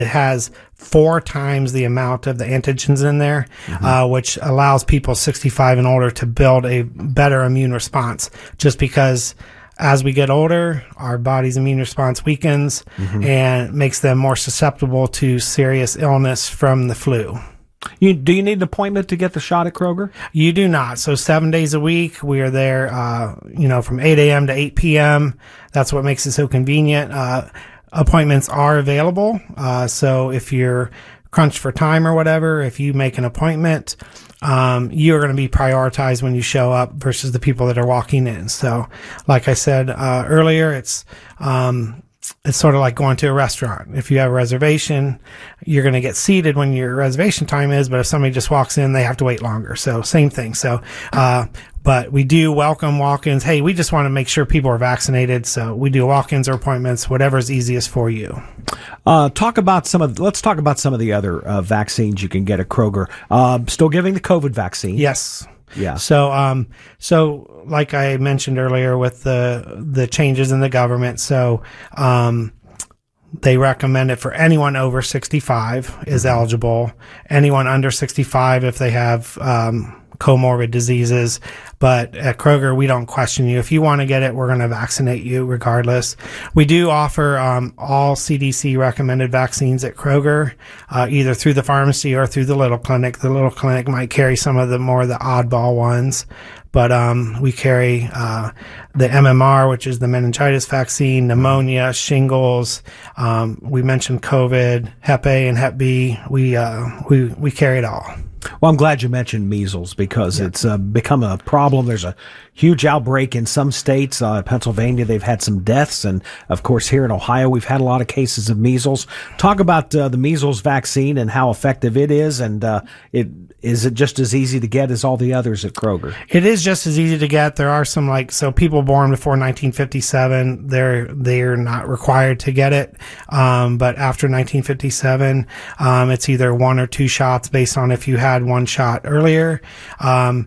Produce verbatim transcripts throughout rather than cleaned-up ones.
It has four times the amount of the antigens in there, mm-hmm. uh, which allows people sixty-five and older to build a better immune response. Just because as we get older, our body's immune response weakens mm-hmm. and makes them more susceptible to serious illness from the flu. You, do you need an appointment to get the shot at Kroger? You do not. So seven days a week, we are there, uh, you know, from eight a.m. to eight p.m. That's what makes it so convenient. Uh, appointments are available. Uh, so if you're crunched for time or whatever, if you make an appointment, um, you're going to be prioritized when you show up versus the people that are walking in. So like I said, uh, earlier, it's, um, it's sort of like going to a restaurant. If you have a reservation, you're going to get seated when your reservation time is, but if somebody just walks in, they have to wait longer. So same thing. So, uh, but we do welcome walk-ins. Hey, we just want to make sure people are vaccinated. So we do walk-ins or appointments, whatever's easiest for you. Uh, talk about some of, let's talk about some of the other uh, vaccines you can get at Kroger. Uh, still giving the COVID vaccine. Yes. Yeah. So, um, so like I mentioned earlier with the, the changes in the government. So, um, they recommend it for anyone over sixty-five is mm-hmm. eligible. Anyone under sixty-five if they have, um, comorbid diseases. But at Kroger, we don't question you. If you want to get it, we're going to vaccinate you regardless. We do offer um, all C D C recommended vaccines at Kroger, uh, either through the pharmacy or through the Little Clinic. The Little Clinic might carry some of the more the oddball ones. But um, we carry uh, the M M R, which is the meningitis vaccine, pneumonia, shingles. Um, we mentioned COVID, Hep A and Hep B. We uh, we we carry it all. Well, I'm glad you mentioned measles because yeah. it's uh, become a problem. There's a huge outbreak in some states. Uh, Pennsylvania, they've had some deaths. And, of course, here in Ohio, we've had a lot of cases of measles. Talk about uh, the measles vaccine and how effective it is. And uh, it is it just as easy to get as all the others at Kroger? It is just as easy to get. There are some, like, so people born before nineteen fifty-seven, they're they're not required to get it. Um, but after nineteen fifty-seven, um, it's either one or two shots based on if you had one shot earlier. Um,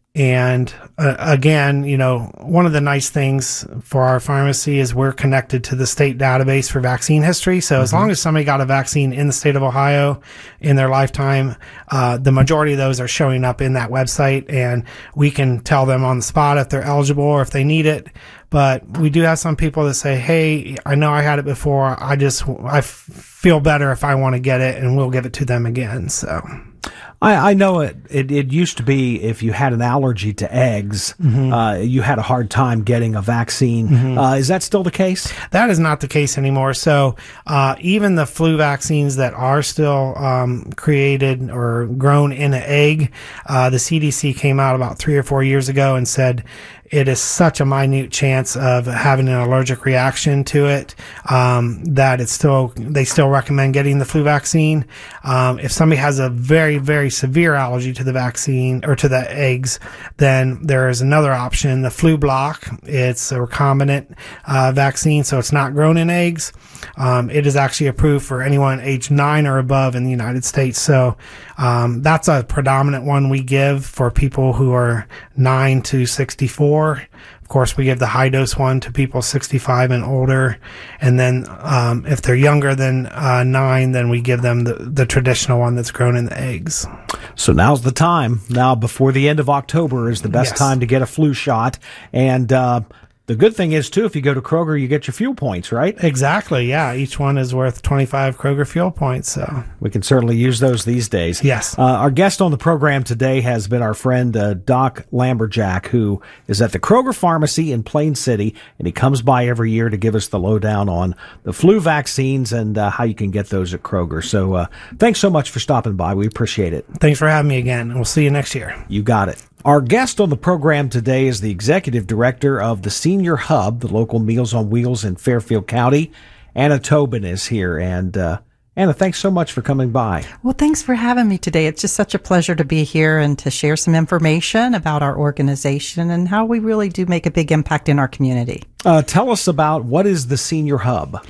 And uh, again, you know, one of the nice things for our pharmacy is we're connected to the state database for vaccine history. So mm-hmm. as long as somebody got a vaccine in the state of Ohio in their lifetime, uh, the majority of those are showing up in that website, and we can tell them on the spot if they're eligible or if they need it. But we do have some people that say, hey, I know I had it before. I just, I f- feel better if I want to get it, and we'll give it to them again. So. I, I know it, it, it used to be if you had an allergy to eggs, mm-hmm. uh, you had a hard time getting a vaccine. Mm-hmm. Uh, is that still the case? That is not the case anymore. So, uh, even the flu vaccines that are still, um, created or grown in an egg, uh, the C D C came out about three or four years ago and said, it is such a minute chance of having an allergic reaction to it, um, that it's still, they still recommend getting the flu vaccine. Um, if somebody has a very, very severe allergy to the vaccine or to the eggs, then there is another option, the Flu Block. It's a recombinant, uh, vaccine, so it's not grown in eggs. Um, it is actually approved for anyone age nine or above in the United States. So, um, that's a predominant one we give for people who are nine to sixty-four. Of course, we give the high dose one to people sixty-five and older. And then, um, if they're younger than, uh, nine, then we give them the, the traditional one that's grown in the eggs. So now's the time. Now, before the end of October is the best yes. time to get a flu shot. And, uh, the good thing is, too, if you go to Kroger, you get your fuel points, right? Exactly, yeah. Each one is worth twenty-five Kroger fuel points. So we can certainly use those these days. Yes. Uh, our guest on the program today has been our friend uh, Doc Lamberjack, who is at the Kroger Pharmacy in Plain City, and he comes by every year to give us the lowdown on the flu vaccines and uh, how you can get those at Kroger. So uh, thanks so much for stopping by. We appreciate it. Thanks for having me again. We'll see you next year. You got it. Our guest on the program today is the executive director of the Senior Hub, the local Meals on Wheels in Fairfield County. Anna Tobin is here. And uh, Anna, thanks so much for coming by. Well, thanks for having me today. It's just such a pleasure to be here and to share some information about our organization and how we really do make a big impact in our community. Uh, tell us about what is the Senior Hub?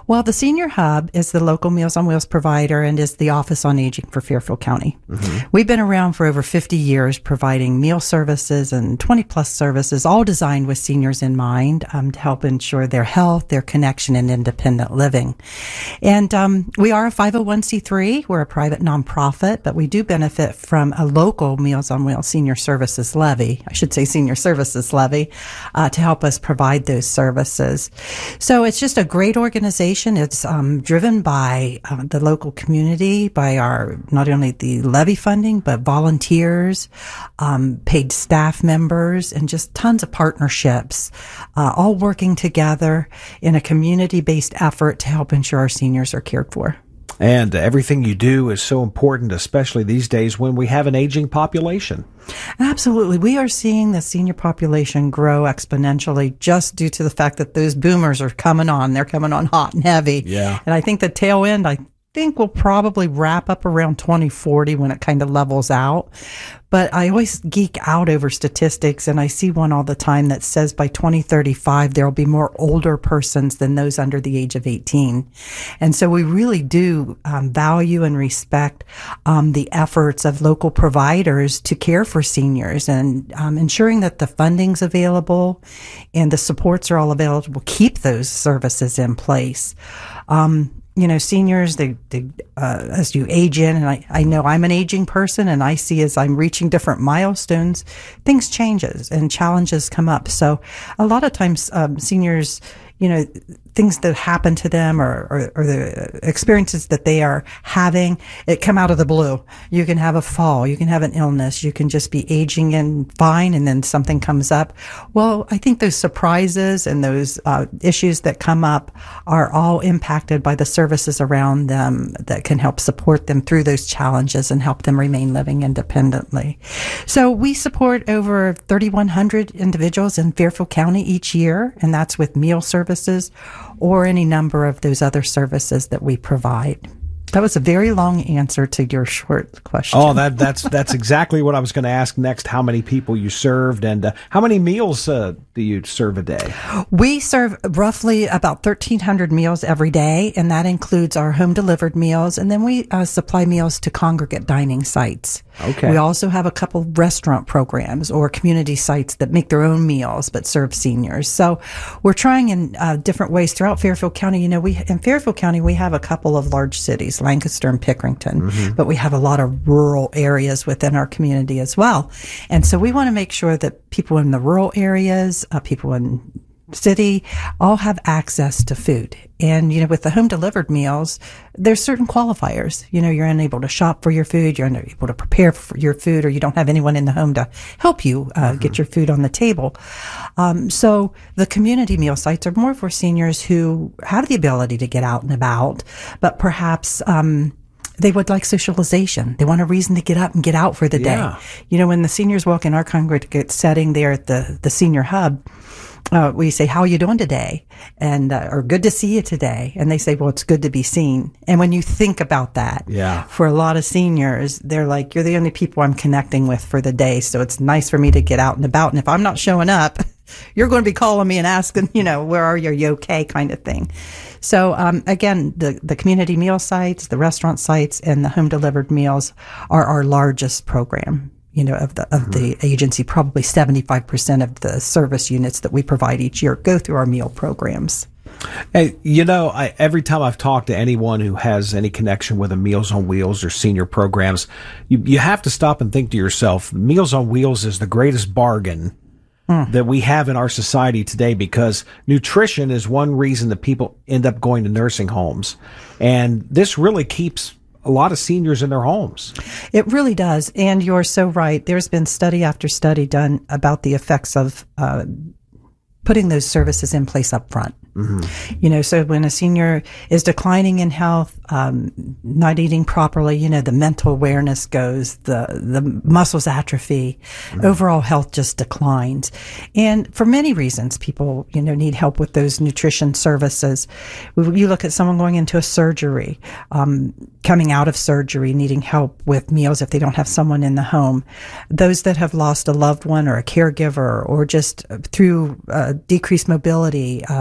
Well, the Senior Hub is the local Meals on Wheels provider and is the Office on Aging for Fairfield County. Mm-hmm. We've been around for over fifty years providing meal services and twenty plus services, all designed with seniors in mind um, to help ensure their health, their connection, and independent living. And um, we are a five oh one c three. We're a private nonprofit, but we do benefit from a local Meals on Wheels senior services levy. I should say senior services levy uh, to help us provide those services. So it's just a great organization. It's um, driven by uh, the local community, by our not only the levy funding, but volunteers, um, paid staff members, and just tons of partnerships, uh, all working together in a community-based effort to help ensure our seniors are cared for. And everything you do is so important, especially these days when we have an aging population. Absolutely. We are seeing the senior population grow exponentially just due to the fact that those boomers are coming on. They're coming on hot and heavy. Yeah. And I think the tail end, I think, will probably wrap up around twenty forty when it kind of levels out. But I always geek out over statistics, and I see one all the time that says by twenty thirty-five, there will be more older persons than those under the age of eighteen. And so we really do um, value and respect um, the efforts of local providers to care for seniors, and um, ensuring that the funding's available and the supports are all available, keep those services in place. Um, You know, seniors, they, they uh, as you age in, and I, I know I'm an aging person, and I see as I'm reaching different milestones, things changes and challenges come up. So a lot of times, um, seniors, you know, things that happen to them or, or, or the experiences that they are having, it come out of the blue. You can have a fall, you can have an illness, you can just be aging and fine, and then something comes up. Well, I think those surprises and those uh, issues that come up are all impacted by the services around them that can help support them through those challenges and help them remain living independently. So we support over thirty-one hundred individuals in Fairfield County each year, and that's with meal services or any number of those other services that we provide. That was a very long answer to your short question. Oh, that that's that's exactly what I was going to ask next. How many people you served, and uh, how many meals uh, do you serve a day? We serve roughly about thirteen hundred meals every day, and that includes our home delivered meals, and then we uh, supply meals to congregate dining sites. Okay. We also have a couple restaurant programs or community sites that make their own meals but serve seniors. So we're trying in uh, different ways throughout Fairfield County. You know, we in Fairfield County we have a couple of large cities, Lancaster and Pickerington, mm-hmm. but we have a lot of rural areas within our community as well. And so we want to make sure that people in the rural areas, uh, people in city, all have access to food. And, you know, with the home delivered meals, there's certain qualifiers. You know, you're unable to shop for your food, you're unable to prepare for your food, or you don't have anyone in the home to help you uh, mm-hmm. get your food on the table. Um, so the community meal sites are more for seniors who have the ability to get out and about, but perhaps, um, they would like socialization. They want a reason to get up and get out for the yeah. day. You know, when the seniors walk in our congregate setting there at the, the senior hub, Uh, we say, how are you doing today? And, uh, or good to see you today. And they say, well, it's good to be seen. And when you think about that, yeah. for a lot of seniors, they're like, you're the only people I'm connecting with for the day. So it's nice for me to get out and about. And if I'm not showing up, you're going to be calling me and asking, you know, where are you? Are you okay? Kind of thing. So, um, again, the, the community meal sites, the restaurant sites, and the home delivered meals are our largest program. You know, of the of mm-hmm. the agency. Probably seventy-five percent of the service units that we provide each year go through our meal programs. Hey, you know, I, every time I've talked to anyone who has any connection with a Meals on Wheels or senior programs, you, you have to stop and think to yourself, Meals on Wheels is the greatest bargain mm. that we have in our society today, because nutrition is one reason that people end up going to nursing homes. And this really keeps a lot of seniors in their homes. It really does. And you're so right. There's been study after study done about the effects of uh, putting those services in place up front. Mm-hmm. You know, so when a senior is declining in health, um, not eating properly, you know, the mental awareness goes, the, the muscles atrophy, mm-hmm. overall health just declines. And for many reasons, people, you know, need help with those nutrition services. You look at someone going into a surgery, um, coming out of surgery, needing help with meals if they don't have someone in the home. Those that have lost a loved one or a caregiver, or just through uh, decreased mobility, uh,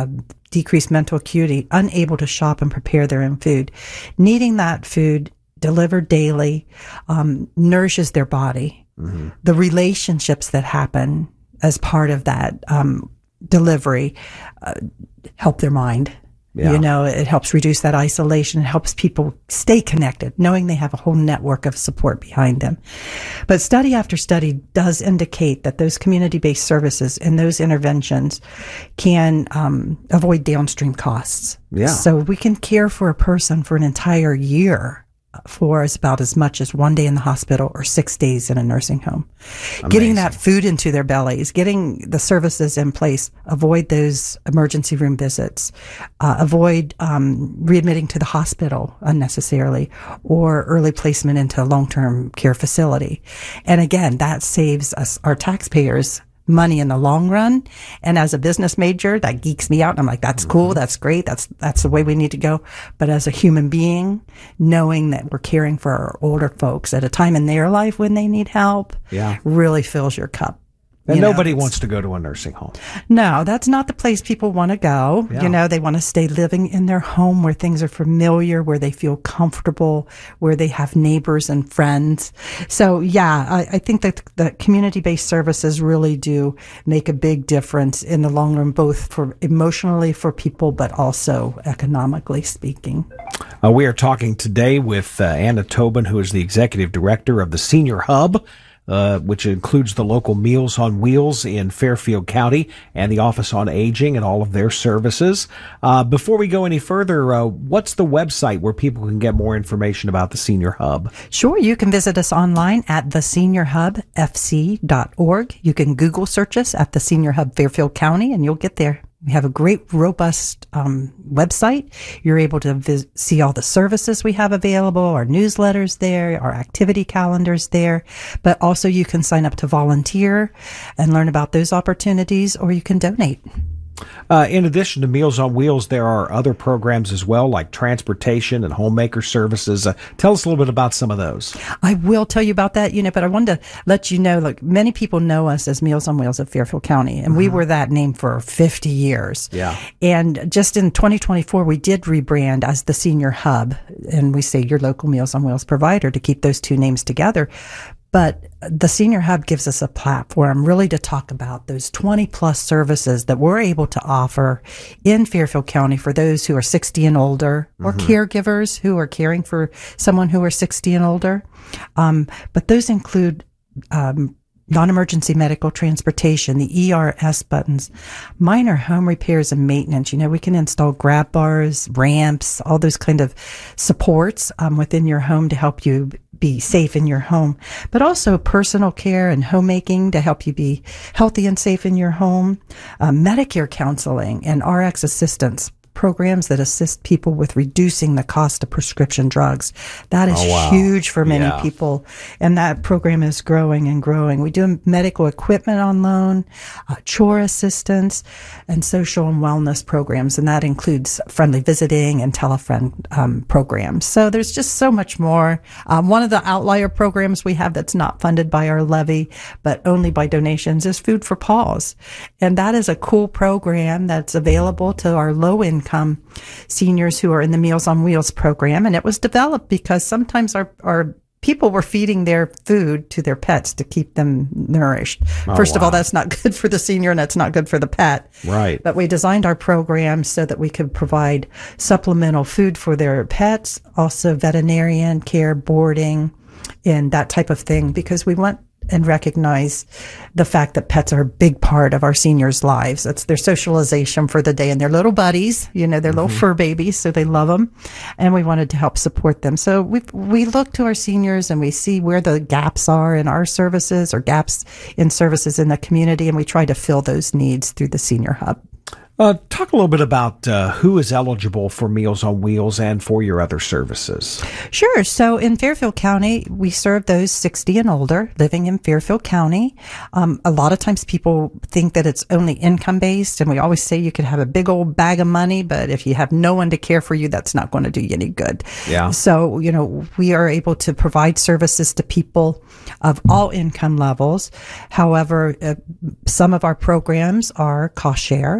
decreased mental acuity, unable to shop and prepare their own food. Needing that food delivered daily um, nourishes their body. Mm-hmm. The relationships that happen as part of that um, delivery uh, help their mind. Yeah. You know, it helps reduce that isolation. It helps people stay connected, knowing they have a whole network of support behind them. But study after study does indicate that those community-based services and those interventions can um, avoid downstream costs. Yeah. So we can care for a person for an entire year for us about as much as one day in the hospital or six days in a nursing home. Amazing. Getting that food into their bellies, getting the services in place, avoid those emergency room visits, uh, avoid um, readmitting to the hospital unnecessarily, or early placement into a long-term care facility. And again, that saves us, our taxpayers, money in the long run. And as a business major, that geeks me out. And I'm like, that's cool. That's great. That's, that's the way we need to go. But as a human being, knowing that we're caring for our older folks at a time in their life when they need help, yeah, really fills your cup. And you nobody know, wants to go to a nursing home. No, that's not the place people want to go. Yeah. You know, they want to stay living in their home where things are familiar, where they feel comfortable, where they have neighbors and friends. So yeah, I, I think that the community-based services really do make a big difference in the long run, both for emotionally for people, but also economically speaking. Uh, we are talking today with uh, Anna Tobin, who is the executive director of the Senior Hub, Uh, which includes the local Meals on Wheels in Fairfield County and the Office on Aging and all of their services. Uh, before we go any further, uh, what's the website where people can get more information about the Senior Hub? Sure. You can visit us online at the senior hub f c dot org. You can Google search us at the Senior Hub Fairfield County and you'll get there. We have a great, robust um, website. You're able to vis- see all the services we have available, our newsletters there, our activity calendars there. But also you can sign up to volunteer and learn about those opportunities, or you can donate. Uh, in addition to Meals on Wheels, there are other programs as well, like transportation and homemaker services. Uh, tell us a little bit about some of those. I will tell you about that, you know, but I wanted to let you know, like, many people know us as Meals on Wheels of Fairfield County, and mm-hmm. we were that name for fifty years. Yeah. And just in twenty twenty-four, we did rebrand as the Senior Hub, and we say your local Meals on Wheels provider to keep those two names together. But the Senior Hub gives us a platform really to talk about those twenty plus services that we're able to offer in Fairfield County for those who are sixty and older, or mm-hmm. caregivers who are caring for someone who are sixty and older. Um, but those include um, non-emergency medical transportation, the E R S buttons, minor home repairs and maintenance. You know, we can install grab bars, ramps, all those kind of supports um, within your home to help you be safe in your home, but also personal care and homemaking to help you be healthy and safe in your home, uh, Medicare counseling and R X assistance programs that assist people with reducing the cost of prescription drugs. That is oh, wow. huge for many yeah. people. And that program is growing and growing. We do medical equipment on loan, uh, chore assistance, and social and wellness programs. And that includes friendly visiting and telefriend um, programs. So there's just so much more. Um, one of the outlier programs we have that's not funded by our levy, but only by donations, is Food for Paws. And that is a cool program that's available to our low income seniors who are in the Meals on Wheels program. And it was developed because sometimes our, our people were feeding their food to their pets to keep them nourished. Oh, First wow. of all, that's not good for the senior and that's not good for the pet. Right. But we designed our program so that we could provide supplemental food for their pets, also veterinarian care, boarding, and that type of thing, because we want and recognize the fact that pets are a big part of our seniors' lives. It's their socialization for the day, and they're little buddies, you know, they're mm-hmm. little fur babies, so they love them. And we wanted to help support them. So we we look to our seniors and we see where the gaps are in our services or gaps in services in the community, and we try to fill those needs through the Senior Hub. Uh, talk a little bit about uh, who is eligible for Meals on Wheels and for your other services. Sure. So in Fairfield County, we serve those sixty and older living in Fairfield County. Um, a lot of times people think that it's only income based, and we always say you could have a big old bag of money, but if you have no one to care for you, that's not going to do you any good. Yeah. So, you know, we are able to provide services to people of all income levels. However, uh, some of our programs are cost share. So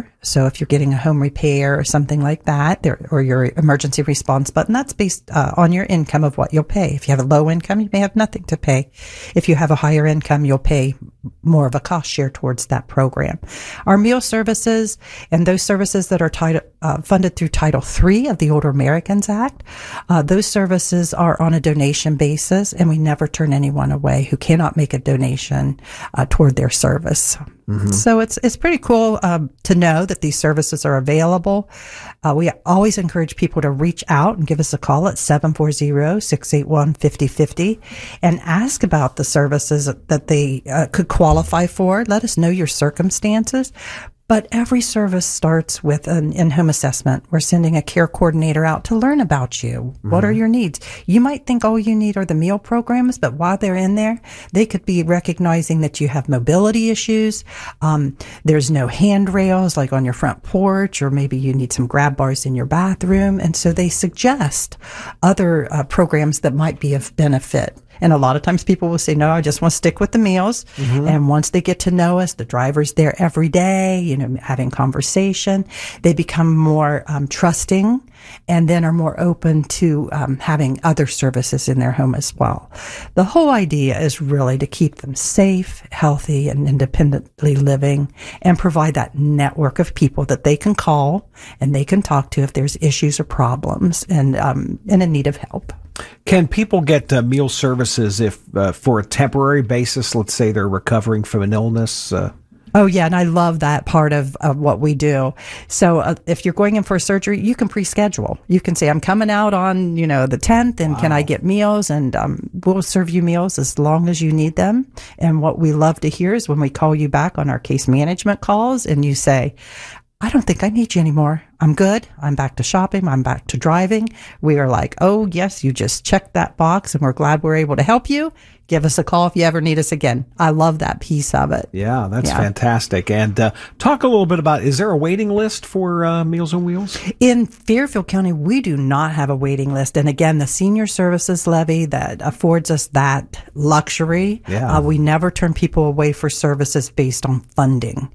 if you're getting a home repair or something like that, there, or your emergency response button, that's based uh, on your income of what you'll pay. If you have a low income, you may have nothing to pay. If you have a higher income, you'll pay more of a cost share towards that program. Our meal services and those services that are title, uh, funded through Title three of the Older Americans Act, uh, those services are on a donation basis, and we never turn anyone away who cannot make a donation uh, toward their service. Mm-hmm. So it's it's pretty cool um, to know that these services are available. Uh, we always encourage people to reach out and give us a call at seven four zero, six eight one, five zero five zero and ask about the services that they uh, could qualify for. Let us know your circumstances. But every service starts with an in-home assessment. We're sending a care coordinator out to learn about you. Mm-hmm. What are your needs? You might think all you need are the meal programs, but while they're in there, they could be recognizing that you have mobility issues. Um, there's no handrails like on your front porch, or maybe you need some grab bars in your bathroom. And so they suggest other uh, programs that might be of benefit. And a lot of times people will say, no, I just want to stick with the meals. Mm-hmm. And once they get to know us, the driver's there every day, you know, having conversation, they become more um, trusting and then are more open to um, having other services in their home as well. The whole idea is really to keep them safe, healthy, and independently living, and provide that network of people that they can call and they can talk to if there's issues or problems and um, and in need of help. Can people get uh, meal services if uh, for a temporary basis? Let's say they're recovering from an illness. Uh... Oh, yeah. And I love that part of, of what we do. So uh, if you're going in for a surgery, you can pre-schedule. You can say, I'm coming out on, you know, the tenth, and wow. Can I get meals? And um, we'll serve you meals as long as you need them. And what we love to hear is when we call you back on our case management calls and you say, I don't think I need you anymore. I'm good. I'm back to shopping. I'm back to driving. We are like, oh, yes, you just checked that box, and we're glad we're able to help you. Give us a call if you ever need us again. I love that piece of it. Yeah, that's yeah. fantastic. And uh, talk a little bit about, is there a waiting list for uh, Meals on Wheels? In Fairfield County, we do not have a waiting list. And again, the senior services levy that affords us that luxury. Yeah. Uh, we never turn people away for services based on funding.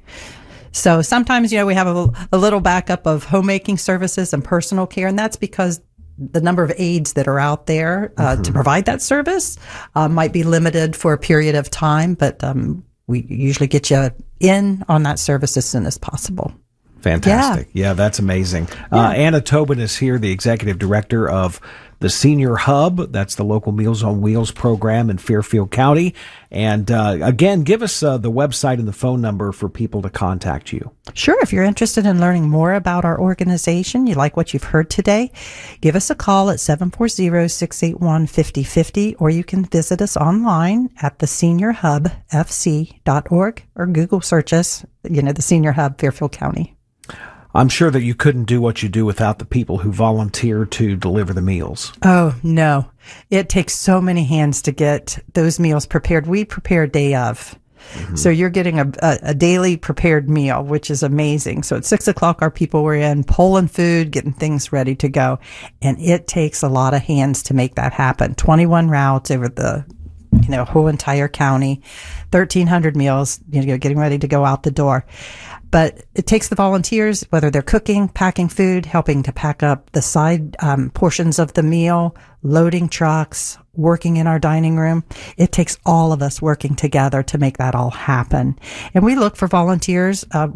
So sometimes, you know, we have a, a little backup of homemaking services and personal care, and that's because the number of aides that are out there uh, mm-hmm. to provide that service uh, might be limited for a period of time, but um, we usually get you in on that service as soon as possible. Fantastic. Yeah, yeah that's amazing. Yeah. Uh, Anna Tobin is here, the executive director of the Senior Hub. That's the local Meals on Wheels program in Fairfield County. And uh, again, give us uh, the website and the phone number for people to contact you. Sure. If you're interested in learning more about our organization, you like what you've heard today, give us a call at seven four zero, six eight one, five zero five zero, or you can visit us online at the senior hub f c dot org, or Google search us, you know, the Senior Hub Fairfield County. I'm sure that you couldn't do what you do without the people who volunteer to deliver the meals. Oh, no. It takes so many hands to get those meals prepared. We prepare a day of. Mm-hmm. So you're getting a, a, a daily prepared meal, which is amazing. So at six o'clock, our people were in pulling food, getting things ready to go. And it takes a lot of hands to make that happen. twenty-one routes over the you know, whole entire county, thirteen hundred meals, you know, getting ready to go out the door. But it takes the volunteers, whether they're cooking, packing food, helping to pack up the side um, portions of the meal, loading trucks, working in our dining room. It takes all of us working together to make that all happen. And we look for volunteers. Uh,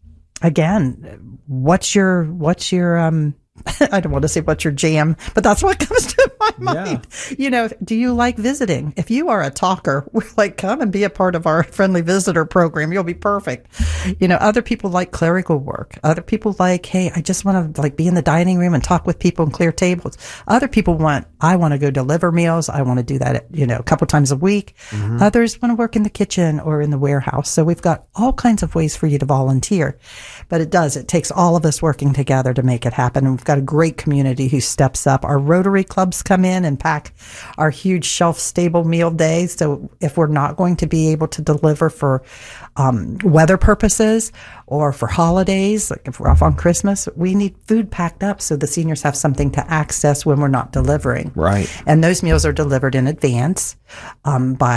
again, what's your, what's your, um, I don't want to say what's your jam, but that's what comes to my mind. Yeah. You know, do you like visiting? If you are a talker, we're like, come and be a part of our friendly visitor program. You'll be perfect. You know, other people like clerical work. Other people like, hey, I just want to like be in the dining room and talk with people and clear tables. Other people want, I want to go deliver meals. I want to do that, you know, a couple times a week. Mm-hmm. Others want to work in the kitchen or in the warehouse. So we've got all kinds of ways for you to volunteer. But it does. It takes all of us working together to make it happen. And we've got a great community who steps up. Our Rotary clubs come in and pack our huge shelf-stable meal days. So if we're not going to be able to deliver for um, weather purposes or for holidays, like if we're off on Christmas, we need food packed up so the seniors have something to access when we're not delivering. Right. And those meals are delivered in advance um, by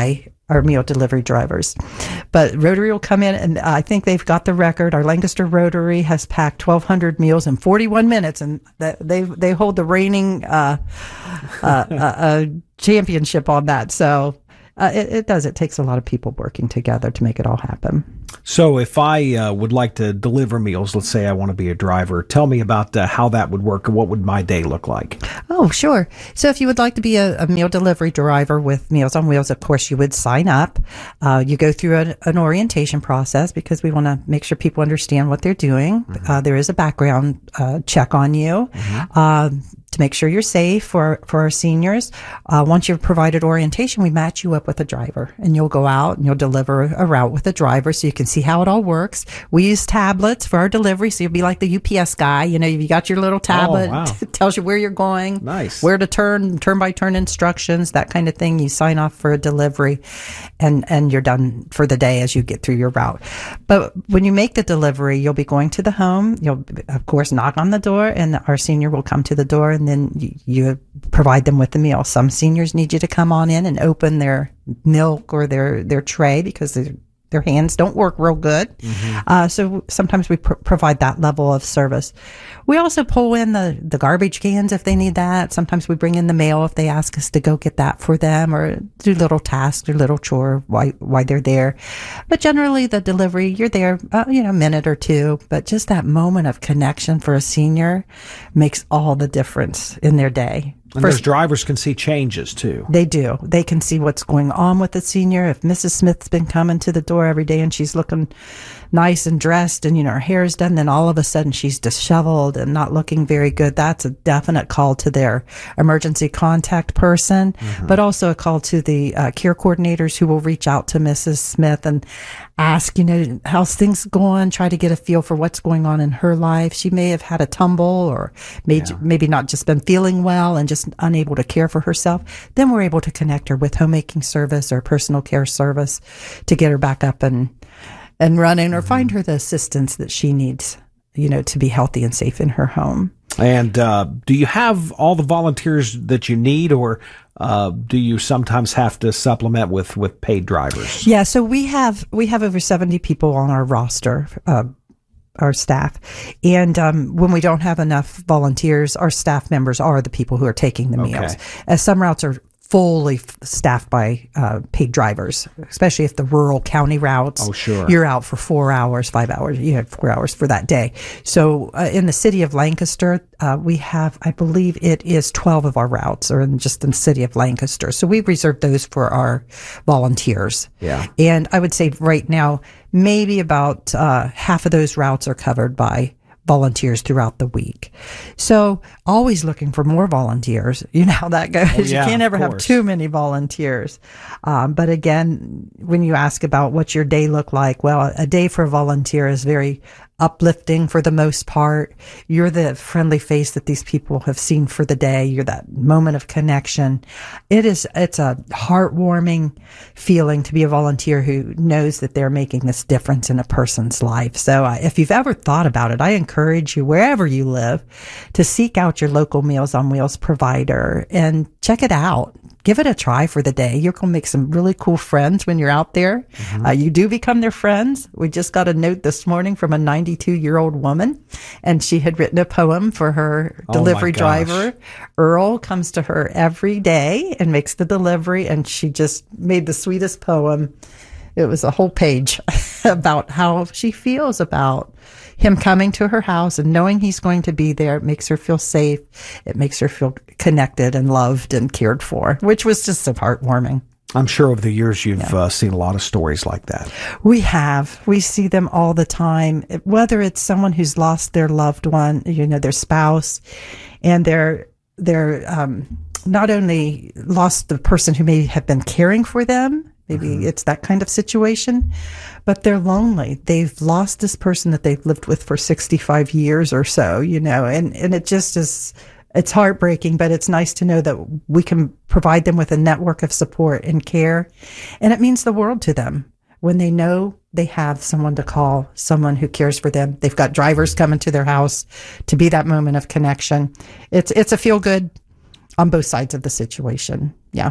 our meal delivery drivers. But Rotary will come in, and I think they've got the record. Our Lancaster Rotary has packed twelve hundred meals in forty-one minutes, and they they hold the reigning uh, uh, uh, uh, championship on that. So uh, it, it does. It takes a lot of people working together to make it all happen. So if I uh, would like to deliver meals, let's say I want to be a driver, tell me about uh, how that would work, and what would my day look like? Oh, sure. So if you would like to be a, a meal delivery driver with Meals on Wheels, of course, you would sign up. Uh, you go through an, an orientation process because we want to make sure people understand what they're doing. Mm-hmm. Uh, there is a background uh, check on you. Mm-hmm. Uh, to make sure you're safe for, for our seniors. Uh, once you've provided orientation, we match you up with a driver, and you'll go out and you'll deliver a route with a driver so you can see how it all works. We use tablets for our delivery, so you'll be like the U P S guy. You know, you got your little tablet. Oh, wow. It tells you where you're going, nice, where to turn, turn by turn instructions, that kind of thing. You sign off for a delivery, and, and you're done for the day as you get through your route. But when you make the delivery, you'll be going to the home. You'll, of course, knock on the door, and our senior will come to the door, and then you, you provide them with the meal. Some seniors need you to come on in and open their milk or their, their tray because they're their hands don't work real good. Mm-hmm. Uh, so sometimes we pr- provide that level of service. We also pull in the, the garbage cans if they need that. Sometimes we bring in the mail if they ask us to go get that for them, or do little tasks or little chore while, while they're there. But generally the delivery, you're there, uh, you know, a minute or two, but just that moment of connection for a senior makes all the difference in their day. And those drivers can see changes too. They do. They can see what's going on with the senior. If Missus Smith's been coming to the door every day and she's looking nice and dressed and, you know, her hair's done, then all of a sudden she's disheveled and not looking very good, that's a definite call to their emergency contact person, mm-hmm. but also a call to the uh, care coordinators who will reach out to Missus Smith and ask, you know, how's things going, try to get a feel for what's going on in her life. She may have had a tumble or may, yeah. maybe not just been feeling well and just unable to care for herself. Then we're able to connect her with homemaking service or personal care service to get her back up and and running, or find her the assistance that she needs, you know, to be healthy and safe in her home. And uh, do you have all the volunteers that you need, or uh, do you sometimes have to supplement with, with paid drivers? Yeah, so we have we have over seventy people on our roster, uh, our staff. And um, when we don't have enough volunteers, our staff members are the people who are taking the meals. Okay. As some routes are fully staffed by uh, paid drivers, especially if the rural county routes. Oh, sure. You're out for four hours, five hours. You have four hours for that day. So uh, in the city of Lancaster, uh, we have, I believe it is twelve of our routes are in just in the city of Lancaster. So we've reserved those for our volunteers. Yeah. And I would say right now, maybe about uh, half of those routes are covered by volunteers throughout the week. So always looking for more volunteers. You know how that goes. Oh, yeah, you can't ever have too many volunteers. Um, but again, when you ask about what's your day look like, well, a day for a volunteer is very uplifting for the most part. You're the friendly face that these people have seen for the day. You're that moment of connection. It is, it's a heartwarming feeling to be a volunteer who knows that they're making this difference in a person's life. So uh, if you've ever thought about it, I encourage you, wherever you live, to seek out your local Meals on Wheels provider and check it out. Give it a try for the day. You're going to make some really cool friends when you're out there. Mm-hmm. Uh, you do become their friends. We just got a note this morning from a ninety-two-year-old woman, and she had written a poem for her delivery oh driver. Earl comes to her every day and makes the delivery, and she just made the sweetest poem. It was a whole page about how she feels about him coming to her house and knowing he's going to be there. It makes her feel safe. It makes her feel connected and loved and cared for, which was just so heartwarming. I'm sure over the years you've yeah. uh, seen a lot of stories like that. We have. We see them all the time, whether it's someone who's lost their loved one, you know, their spouse, and they're, they're um, not only lost the person who may have been caring for them, maybe mm-hmm. it's that kind of situation, but they're lonely. They've lost this person that they've lived with for sixty-five years or so, you know, and, and it just is, it's heartbreaking, but it's nice to know that we can provide them with a network of support and care. And it means the world to them when they know they have someone to call, someone who cares for them. They've got drivers coming to their house to be that moment of connection. It's, it's a feel good on both sides of the situation. Yeah.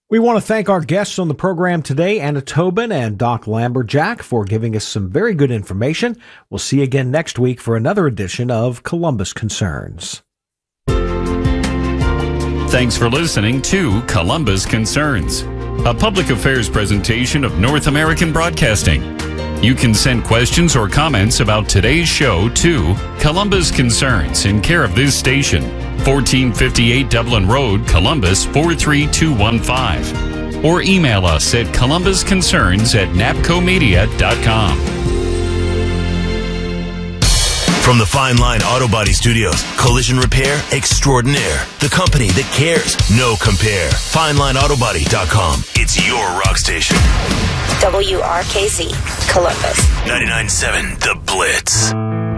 We want to thank our guests on the program today, Anna Tobin and Doc Lamberjack, for giving us some very good information. We'll see you again next week for another edition of Columbus Concerns. Thanks for listening to Columbus Concerns, a public affairs presentation of North American Broadcasting. You can send questions or comments about today's show to Columbus Concerns in care of this station, fourteen fifty-eight Dublin Road, Columbus four three two one five. Or email us at columbusconcerns at napcomedia dot com. From the Fine Line Auto Body Studios, collision repair extraordinaire. The company that cares, no compare. fine line auto body dot com. It's your rock station. W R K Z, Columbus. ninety-nine point seven The Blitz.